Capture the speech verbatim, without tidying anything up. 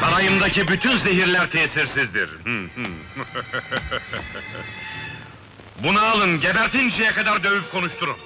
Sarayımdaki bütün zehirler tesirsizdir. Bunu alın, gebertinceye kadar dövüp konuşturun.